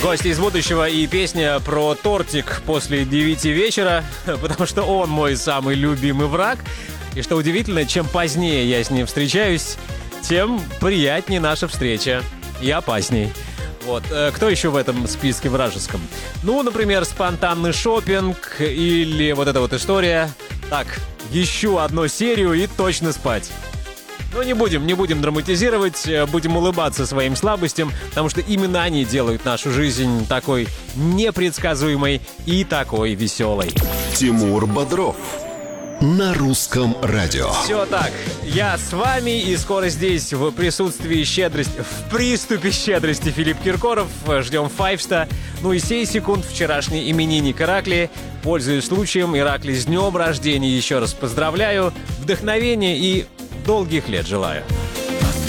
Гости из будущего и песня про тортик после 9 вечера, потому что он мой самый любимый враг. И что удивительно, чем позднее я с ним встречаюсь, тем приятнее наша встреча и опасней. Вот. Кто еще в этом списке вражеском? Ну, например, спонтанный шопинг или вот эта вот история. Так, еще одну серию и точно спать. Но не будем драматизировать, будем улыбаться своим слабостям, потому что именно они делают нашу жизнь такой непредсказуемой и такой веселой. Тимур Бодров на русском радио. Все так, я с вами, и скоро здесь в присутствии щедрости, в приступе щедрости Филипп Киркоров. Ждем Файвста. Ну и сей секунд вчерашний именинник Иракли. Пользуясь случаем, Иракли, с днем рождения еще раз поздравляю. Вдохновения и долгих лет желаю.